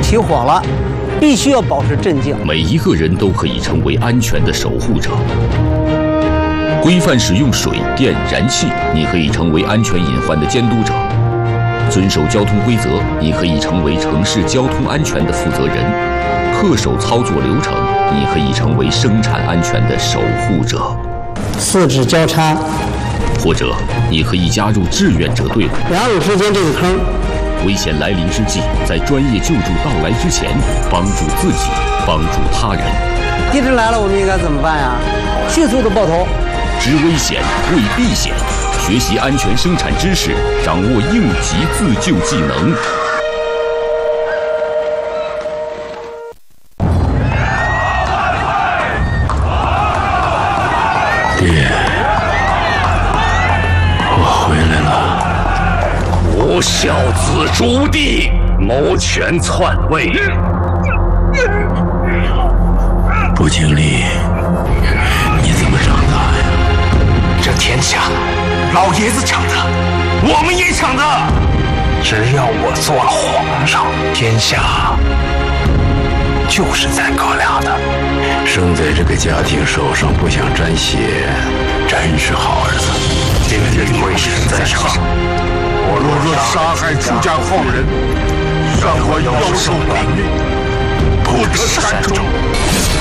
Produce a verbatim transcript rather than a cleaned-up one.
起火了，必须要保持镇静。 每一个人都可以成为安全的守护者。规范使用水电燃气，你可以成为安全隐患的监督者；遵守交通规则，你可以成为城市交通安全的负责人；恪守操作流程，你可以成为生产安全的守护者。 四指交叉， 或者你可以加入志愿者队伍。 两米之间这个坑。 危险来临之际，在专业救助到来之前，帮助自己，帮助他人。 地震来了，我们应该怎么办呀？迅速的抱头。 知危险，为避险，学习安全生产知识，掌握应急自救技能。 爹，我回来了。 吾孝子朱棣谋权篡位， 不经历，你怎么长大呀？ 这天下，老爷子抢的，我们也抢的。只要我做了皇上，天下就是咱哥俩的。 生在这个家庭手上，不想沾血，真是好儿子。 今天贵神在上，我若若杀害朱家后人，让我要受本命，不得善终。